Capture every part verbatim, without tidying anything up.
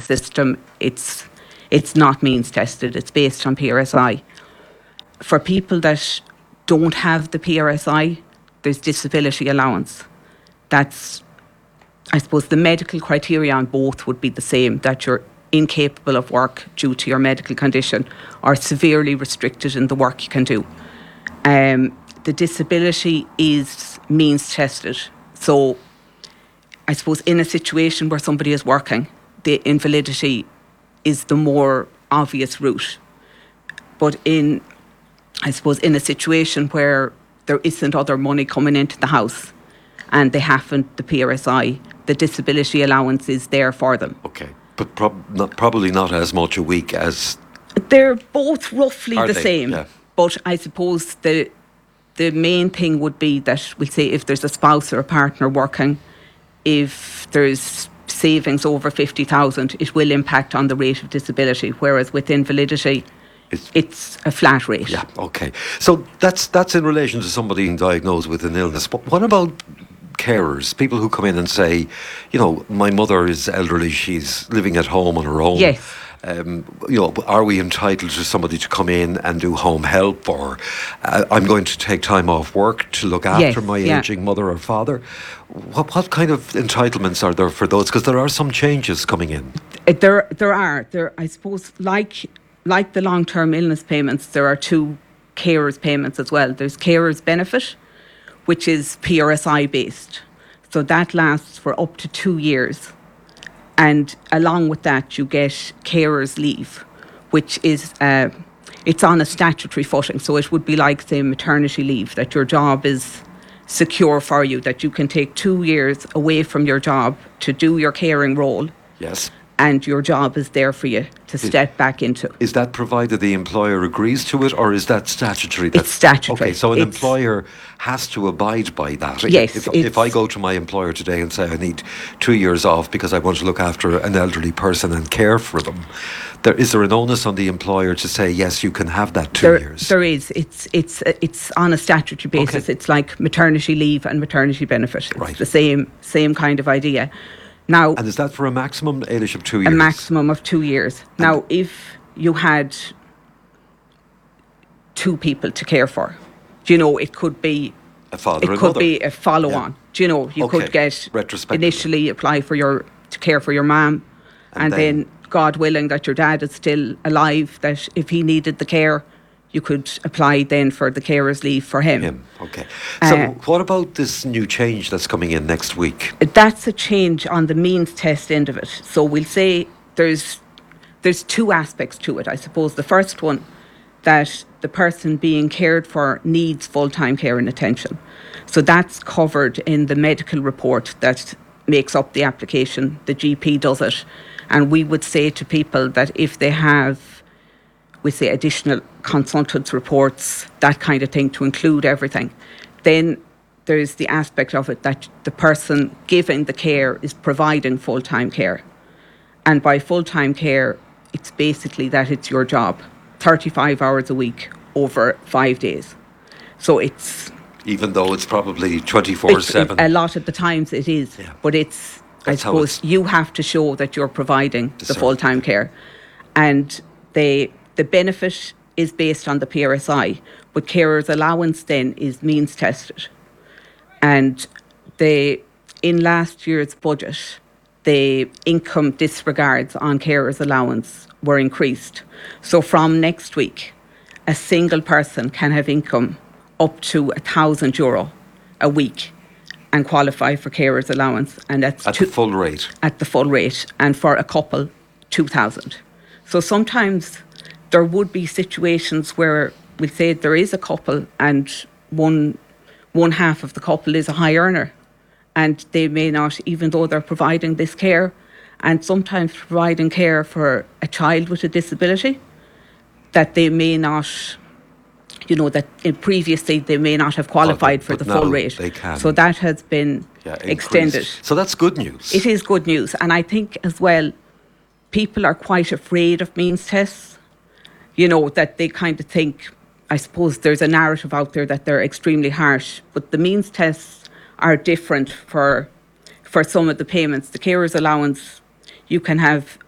system. It's it's not means tested. It's based on P R S I. For people that don't have the P R S I, there's disability allowance. That's, I suppose, the medical criteria on both would be the same, that you're incapable of work due to your medical condition or severely restricted in the work you can do. Um, the disability is means tested. So I suppose in a situation where somebody is working, the invalidity is the more obvious route. But in, I suppose, in a situation where there isn't other money coming into the house and they haven't the P R S I, the disability allowance is there for them. Okay, but prob- not, probably not as much a week as... They're both roughly Are the they? same. Yeah. But I suppose the the main thing would be that, we'll say, if there's a spouse or a partner working, if there's savings over fifty thousand, it will impact on the rate of disability, whereas with invalidity, It's- it's a flat rate. Yeah, okay. So that's that's in relation to somebody being diagnosed with an illness. But what about carers, people who come in and say, you know, my mother is elderly, she's living at home on her own. Yes. Um, you know, are we entitled to somebody to come in and do home help, or uh, I'm going to take time off work to look after Yes, my yeah. aging mother or father? What what kind of entitlements are there for those? Because there are some changes coming in. Uh, There, there are. There, I suppose, like like the long-term illness payments, there are two carers payments as well. There's carers benefit, which is P R S I based, so that lasts for up to two years, and along with that, you get carers leave, which is uh, it's on a statutory footing. So it would be like, say, maternity leave, that your job is secure for you, that you can take two years away from your job to do your caring role, Yes. and your job is there for you to step back into. Is that provided the employer agrees to it, or is that statutory? That's, statutory. Okay, so an It's- employer has to abide by that. Yes, If, it's- if I go to my employer today and say I need two years off because I want to look after an elderly person and care for them, there, is there an onus on the employer to say, yes, you can have that two There, years? there is. It's it's uh, it's on a statutory basis. Okay. It's like maternity leave and maternity benefit. It's Right. the same same kind of idea. Now, And is that for a maximum age of two a years? maximum of two years. Now, if you had two people to care for, do you know, it could be A father it and could mother. be a follow-on. Yeah. Do you know, you Okay. could get Retrospectively. initially apply for your to care for your mum, And and, then- then, God willing that your dad is still alive, that if he needed the care, you could apply then for the carer's leave for him. Him. Okay. So Uh, what about this new change that's coming in next week? That's a change on the means test end of it. So we'll say there's there's two aspects to it. I suppose the first one, that the person being cared for needs full-time care and attention. So that's covered in the medical report that makes up the application. The G P does it. And we would say to people that if they have, we say, additional consultants' reports, that kind of thing, to include everything, then there's the aspect of it that the person giving the care is providing full-time care. And by full-time care, it's basically that it's your job, thirty-five hours a week over five days. So it's, Even though it's probably twenty-four it's seven. a lot of the times it is, Yeah. but it's, That's I how suppose, it's- you have to show that you're providing the Deserved, full-time care. And the the benefit is based on the P R S I, but carers allowance then is means tested. And the in last year's budget, the income disregards on carers allowance were increased. So from next week, a single person can have income up to a thousand euro a week and qualify for carers allowance, and that's At two, the full rate. at the full rate, and for a couple, two thousand. So sometimes there would be situations where we say there is a couple and one one half of the couple is a high earner, and they may not, even though they're providing this care, and sometimes providing care for a child with a disability, that they may not, you know, that in previously they may not have qualified for but the full now rate. they can. So that has been Yeah, extended. increased. So that's good news. It is good news. And I think as well, people are quite afraid of means tests. You know, that they kind of think, I suppose there's a narrative out there that they're extremely harsh, but the means tests are different for for some of the payments. The carers allowance, you can have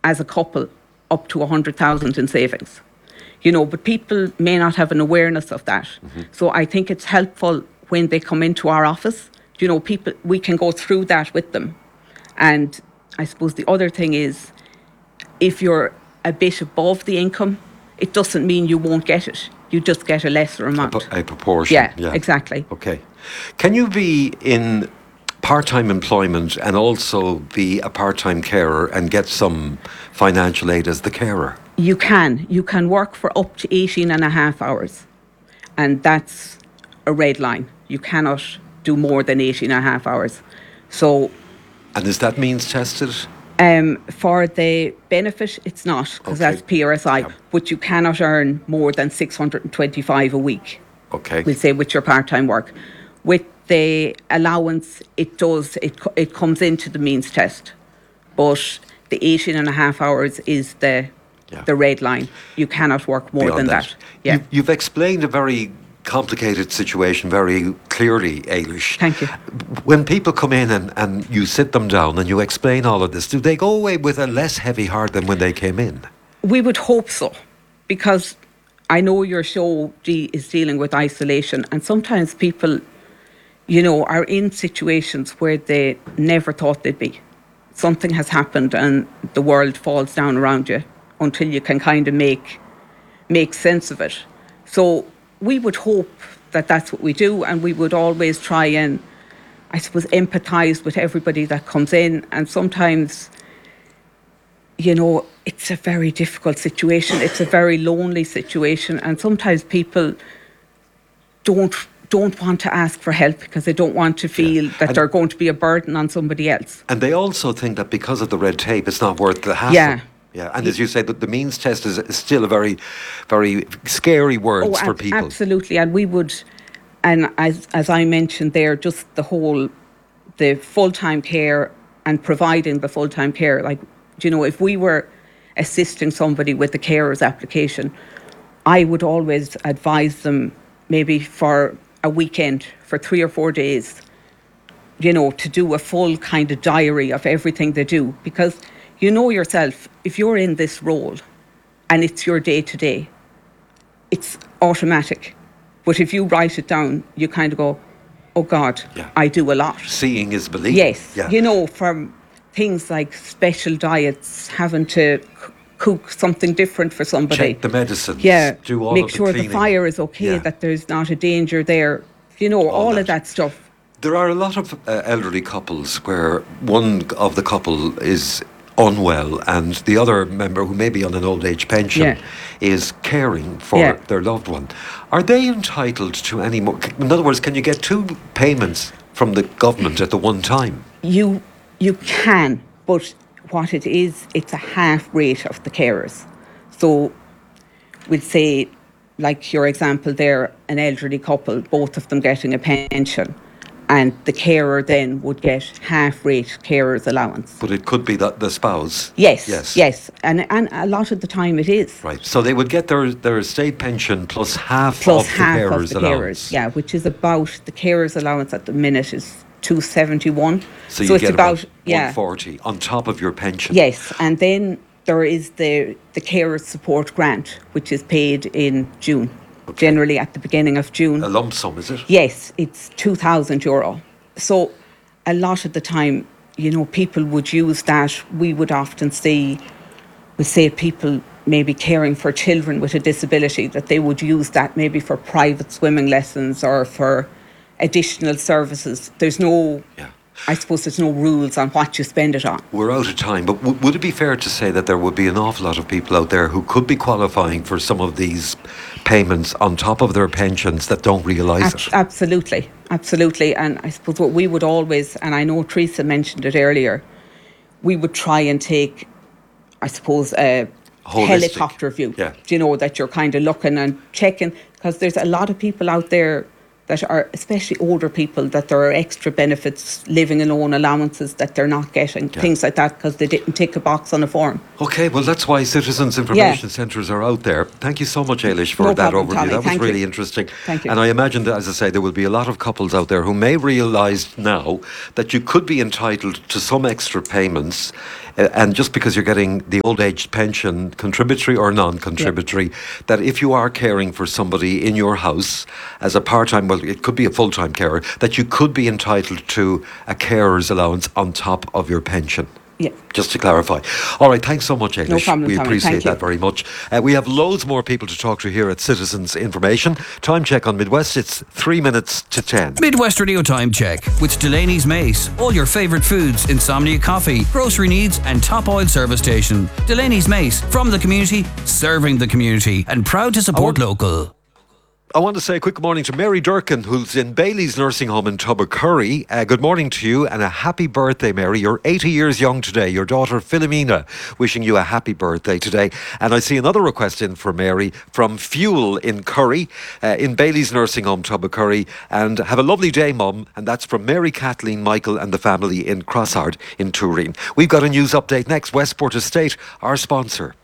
as a couple up to one hundred thousand in savings. You know, but people may not have an awareness of that. Mm-hmm. So I think it's helpful when they come into our office. You know, people, we can go through that with them. And I suppose the other thing is, if you're a bit above the income, it doesn't mean you won't get it. You just get a lesser amount. A, a proportion. Yeah, yeah, exactly. Okay. Can you be in part-time employment and also be a part-time carer and get some financial aid as the carer? You can. You can work for up to eighteen and a half hours. And that's a red line. You cannot do more than eighteen and a half hours. So... And is that means tested? Um, for the benefit, it's not, because okay. that's P R S I. Yeah. But you cannot earn more than six hundred twenty-five a week. Okay. We'll say with your part-time work. With the allowance, it does, it it comes into the means test. But the eighteen and a half hours is the yeah. the red line. You cannot work more Beyond than that. that. Yeah. You, you've explained a very complicated situation very clearly, Ailish. Thank you. When people come in and, and you sit them down and you explain all of this, do they go away with a less heavy heart than when they came in? We would hope so, because I know your show G, is dealing with isolation, and sometimes people, you know, are in situations where they never thought they'd be. Something has happened and the world falls down around you until you can kind of make make sense of it. So we would hope that that's what we do, and we would always try and, I suppose, empathise with everybody that comes in. And sometimes, you know, it's a very difficult situation. It's a very lonely situation, and sometimes people don't don't want to ask for help because they don't want to feel yeah. that and they're going to be a burden on somebody else. And they also think that because of the red tape, it's not worth the hassle. Yeah. Yeah, and as you say, that the means test is, is still a very, very scary word oh, for ab- people. Absolutely, and we would, and as as I mentioned there, just the whole, the full-time care and providing the full-time care. Like, you know, if we were assisting somebody with the carer's application, I would always advise them maybe for a weekend, for three or four days, you know, to do a full kind of diary of everything they do, because you know yourself, if you're in this role and it's your day to day, it's automatic. But if you write it down, you kind of go, oh God, yeah. I do a lot. Seeing is believing. Yes. Yeah. You know, from things like special diets, having to c- cook something different for somebody. Check the medicines. Yeah. Do all Make of the sure cleaning. the fire is okay, yeah. that there's not a danger there. You know, all, all of that stuff. There are a lot of uh, elderly couples where one of the couple is unwell and the other member, who may be on an old age pension, yeah. is caring for yeah. their loved one. Are they entitled to any more? In other words, can you get two payments from the government at the one time? You you can, but what it is, it's a half rate of the carers. So we'd say, like your example there, an elderly couple, both of them getting a pension, and the carer then would get half rate carer's allowance. But it could be that the spouse. Yes, yes, yes, and and a lot of the time it is. Right, so they would get their their state pension plus half plus of half the carer's of the allowance. carers, yeah, which is about, the carer's allowance at the minute is two seventy-one. So you so it's get about, about yeah, one forty on top of your pension. Yes, and then there is the the carer's support grant, which is paid in June. Okay. Generally at the beginning of June. A lump sum, is it? Yes, it's two thousand euro. So a lot of the time, you know, people would use that. We would often see, we say people maybe caring for children with a disability, that they would use that maybe for private swimming lessons or for additional services. There's no... Yeah. I suppose there's no rules on what you spend it on. We're out of time, but w- would it be fair to say that there would be an awful lot of people out there who could be qualifying for some of these payments on top of their pensions that don't realise Ab- it? Absolutely, absolutely. And I suppose what we would always, and I know Teresa mentioned it earlier, we would try and take, I suppose, a Holistic. Helicopter view. Yeah. You know, that you're kind of looking and checking, because there's a lot of people out there that are, especially older people, that there are extra benefits, living alone allowances that they're not getting, yeah. things like that, because they didn't tick a box on a form. Okay, well, that's why Citizens Information yeah. Centres are out there. Thank you so much, Ailish, for no that problem, overview. Tommy. That Thank was really you. interesting. Thank you. And I imagine that, as I say, there will be a lot of couples out there who may realise now that you could be entitled to some extra payments, uh, and just because you're getting the old age pension, contributory or non-contributory, yeah. that if you are caring for somebody in your house as a part-time, well, it could be a full-time carer, that you could be entitled to a carer's allowance on top of your pension. Yeah. Just to clarify. All right, thanks so much, Ailish. No problem, we Tommy. appreciate Thank that you. very much. Uh, we have loads more people to talk to here at Citizens Information. Time check on Midwest, it's three minutes to ten. Midwest Radio Time Check with Delaney's Mace. All your favourite foods, Insomnia Coffee, grocery needs and top oil service station. Delaney's Mace, from the community, serving the community, and proud to support Oh. local. I want to say a quick morning to Mary Durkin, who's in Bailey's Nursing Home in Tubbercurry. Uh, good morning to you and a happy birthday, Mary. You're eighty years young today. Your daughter Philomena wishing you a happy birthday today. And I see another request in for Mary from Fuel in Curry, uh, in Bailey's Nursing Home, Tubbercurry. And have a lovely day, Mum. And that's from Mary Kathleen Michael and the family in Crosshard in Turin. We've got a news update next. Westport Estate, our sponsor.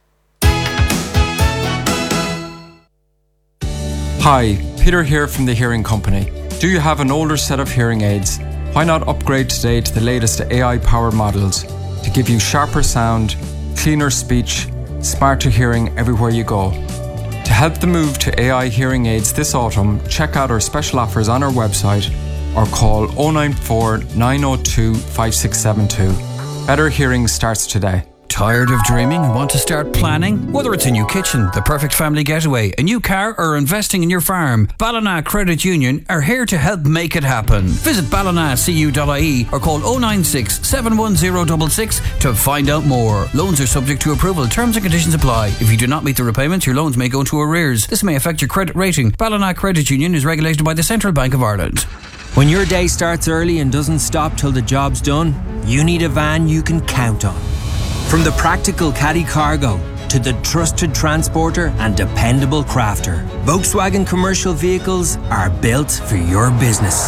Hi, Peter here from the Hearing Company. Do you have an older set of hearing aids? Why not upgrade today to the latest A I-powered models to give you sharper sound, cleaner speech, smarter hearing everywhere you go? To help the move to A I hearing aids this autumn, check out our special offers on our website or call oh nine four, nine oh two, five six seven two. Better hearing starts today. Tired of dreaming and want to start planning? Whether it's a new kitchen, the perfect family getaway, a new car, or investing in your farm, Ballina Credit Union are here to help make it happen. Visit ballina c u dot i e or call oh nine six, seven one oh six six to find out more. Loans are subject to approval. Terms and conditions apply. If you do not meet the repayments, your loans may go into arrears. This may affect your credit rating. Ballina Credit Union is regulated by the Central Bank of Ireland. When your day starts early and doesn't stop till the job's done, you need a van you can count on. From the practical caddy cargo to the trusted transporter and dependable crafter, Volkswagen commercial vehicles are built for your business.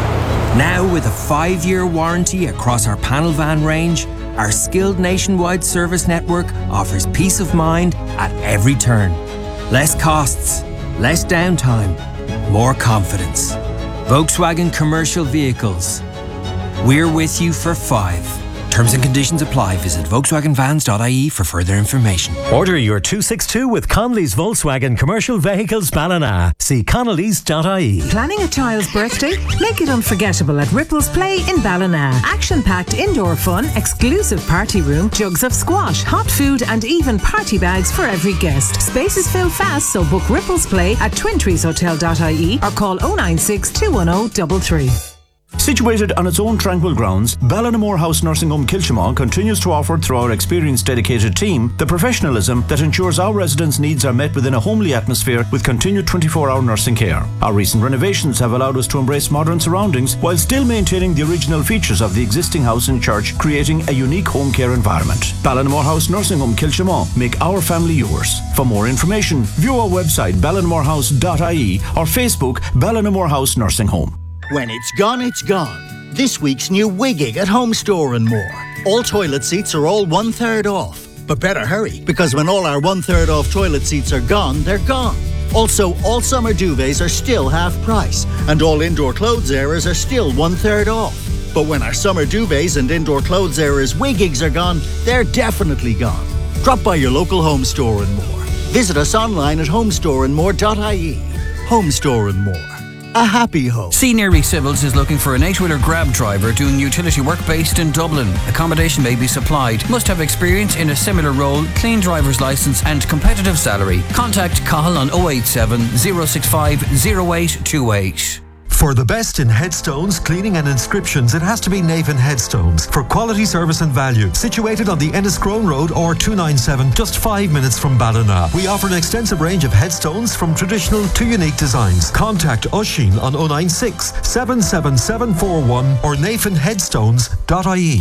Now with a five-year warranty across our panel van range, our skilled nationwide service network offers peace of mind at every turn. Less costs, less downtime, more confidence. Volkswagen commercial vehicles. We're with you for five. Terms and conditions apply. Visit volkswagen vans dot i e for further information. Order your two sixty-two with Connolly's Volkswagen Commercial Vehicles Ballina. See connellys dot i e. Planning a child's birthday? Make it unforgettable at Ripples Play in Ballina. Action-packed indoor fun, exclusive party room, jugs of squash, hot food and even party bags for every guest. Spaces fill fast, so book Ripples Play at twin trees hotel dot i e or call oh nine six, two one oh, three three. Situated on its own tranquil grounds, Ballinamore House Nursing Home Kilchimau continues to offer, through our experienced dedicated team, the professionalism that ensures our residents' needs are met within a homely atmosphere with continued twenty-four hour nursing care. Our recent renovations have allowed us to embrace modern surroundings while still maintaining the original features of the existing house and church, creating a unique home care environment. Ballinamore House Nursing Home Kilchimau. Make our family yours. For more information, view our website ballinamore house dot i e or Facebook Ballinamore House Nursing Home. When it's gone, it's gone. This week's new Wigging at Home Store and more. All toilet seats are all one third off. But better hurry, because when all our one third off toilet seats are gone, they're gone. Also, all summer duvets are still half price, and all indoor clothes areas are still one third off. But when our summer duvets and indoor clothes areas Wiggings are gone, they're definitely gone. Drop by your local Home Store and more. Visit us online at home store and more dot i e. Home Store and More. A happy home. C. Neary Civils is looking for an eight-wheeler grab driver doing utility work based in Dublin. Accommodation may be supplied. Must have experience in a similar role, clean driver's licence and competitive salary. Contact Cahill on oh eight seven, oh six five, oh eight two eight. For the best in headstones, cleaning and inscriptions, it has to be Navan Headstones. For quality service and value, situated on the Enniscrone Road or two ninety-seven, just five minutes from Ballina. We offer an extensive range of headstones from traditional to unique designs. Contact Oisín on oh nine six, seven seven seven four one or nathan headstones dot i e.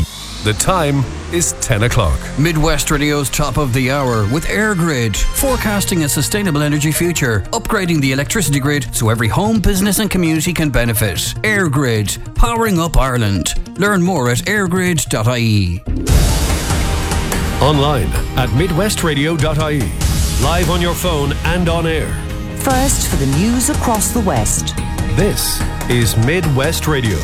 The time is ten o'clock. Midwest Radio's top of the hour with AirGrid, forecasting a sustainable energy future, upgrading the electricity grid so every home, business and community can benefit. AirGrid, powering up Ireland. Learn more at airgrid dot I E. Online at midwest radio dot I E. Live on your phone and on air. First for the news across the West. This is Midwest Radio.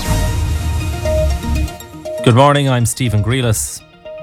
Good morning, I'm Stephen Grealis.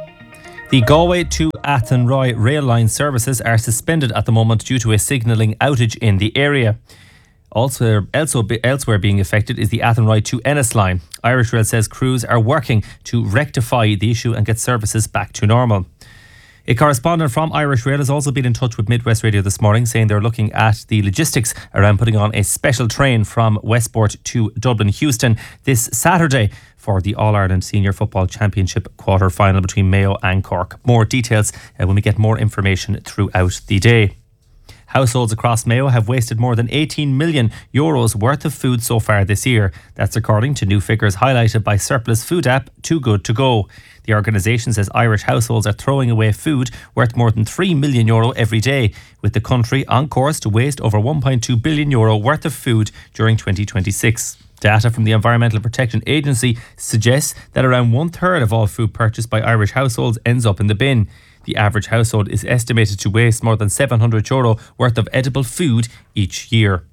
The Galway to Athenry rail line services are suspended at the moment due to a signalling outage in the area. Also, also elsewhere being affected is the Athenry to Ennis line. Irish Rail says crews are working to rectify the issue and get services back to normal. A correspondent from Irish Rail has also been in touch with Midwest Radio this morning, saying they're looking at the logistics around putting on a special train from Westport to Dublin Houston this Saturday for the All-Ireland Senior Football Championship quarter-final between Mayo and Cork. More details uh, when we get more information throughout the day. Households across Mayo have wasted more than eighteen million euros worth of food so far this year. That's according to new figures highlighted by surplus food app Too Good To Go. The organisation says Irish households are throwing away food worth more than three million euro every day, with the country on course to waste over one point two billion euro worth of food during twenty twenty-six. Data from the Environmental Protection Agency suggests that around one third of all food purchased by Irish households ends up in the bin. The average household is estimated to waste more than seven hundred euro worth of edible food each year.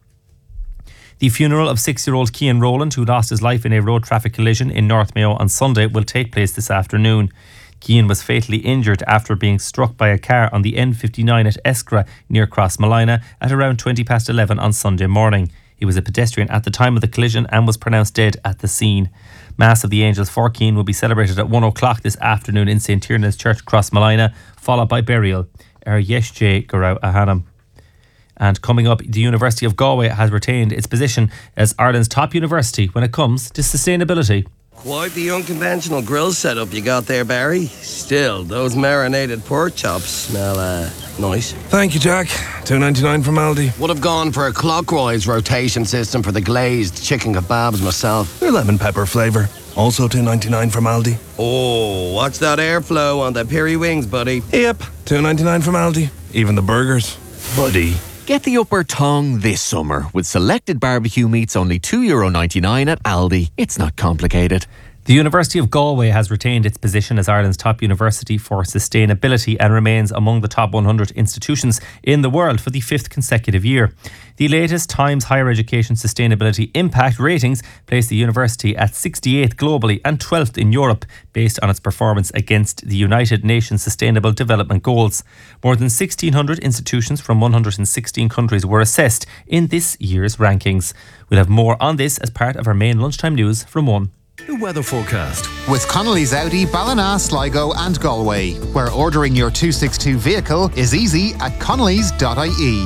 The funeral of six-year-old Cian Rowland, who lost his life in a road traffic collision in North Mayo on Sunday, will take place this afternoon. Cian was fatally injured after being struck by a car on the N fifty-nine at Eskra near Crossmolina at around twenty past eleven on Sunday morning. He was a pedestrian at the time of the collision and was pronounced dead at the scene. Mass of the Angels for Cian will be celebrated at one o'clock this afternoon in Saint Tiernan's Church, Crossmolina, followed by burial. Er Yeshje Garau Ahanam. And coming up, the University of Galway has retained its position as Ireland's top university when it comes to sustainability. Quite the unconventional grill setup you got there, Barry. Still, those marinated pork chops smell uh, nice. Thank you, Jack. two ninety-nine from Aldi. Would have gone for a clockwise rotation system for the glazed chicken kebabs myself. They're lemon pepper flavour. Also two ninety-nine from Aldi. Oh, watch that airflow on the peri wings, buddy. Yep, two ninety-nine from Aldi. Even the burgers. Buddy. Get the upper tongue this summer with selected barbecue meats only two euro ninety-nine at Aldi. It's not complicated. The University of Galway has retained its position as Ireland's top university for sustainability and remains among the top one hundred institutions in the world for the fifth consecutive year. The latest Times Higher Education Sustainability Impact ratings place the university at sixty-eighth globally and twelfth in Europe, based on its performance against the United Nations Sustainable Development Goals. More than sixteen hundred institutions from one hundred sixteen countries were assessed in this year's rankings. We'll have more on this as part of our main lunchtime news from one. The weather forecast. With Connolly's Audi, Ballina, Sligo and Galway, where ordering your two sixty-two vehicle is easy at connellys dot I E.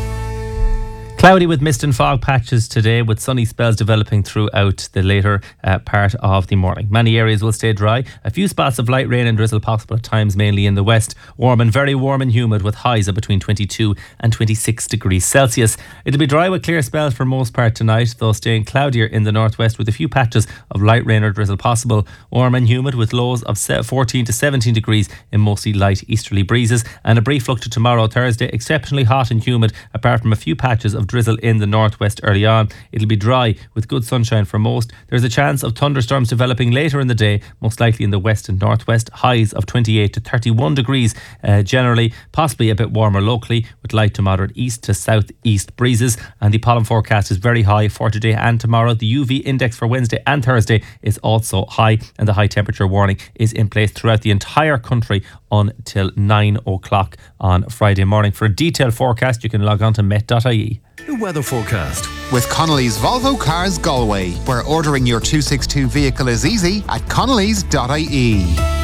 Cloudy with mist and fog patches today, with sunny spells developing throughout the later uh, part of the morning. Many areas will stay dry. A few spots of light rain and drizzle possible at times, mainly in the west. Warm and very warm and humid, with highs of between twenty-two and twenty-six degrees Celsius. It'll be dry with clear spells for most part tonight, though staying cloudier in the northwest with a few patches of light rain or drizzle possible. Warm and humid with lows of fourteen to seventeen degrees in mostly light easterly breezes. And a brief look to tomorrow, Thursday, exceptionally hot and humid, apart from a few patches of drizzle in the northwest early on. It'll be dry with good sunshine for most. There's a chance of thunderstorms developing later in the day, most likely in the west and northwest. Highs of twenty-eight to thirty-one degrees uh, generally, possibly a bit warmer locally with light to moderate east to southeast breezes. And the pollen forecast is very high for today and tomorrow. The U V index for Wednesday and Thursday is also high, and the high temperature warning is in place throughout the entire country until nine o'clock on Friday morning. For a detailed forecast, you can log on to met dot I E. The weather forecast. With Connolly's Volvo Cars Galway, where ordering your two sixty-two vehicle is easy at connellys dot I E.